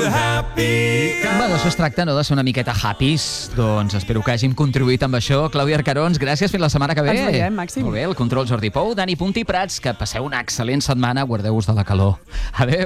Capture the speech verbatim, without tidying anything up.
Bueno, això es tracta, no?, de ser una miqueta happys. Doncs espero que hàgim contribuït amb això. Clàudia Arcarons, gràcies, fins la setmana que ve. Ens veiem, Màxim. Molt bé, el control Jordi Pou, Dani Puntí Prats, que passeu una excel·lent setmana, guardeu-vos de la calor. Adéu.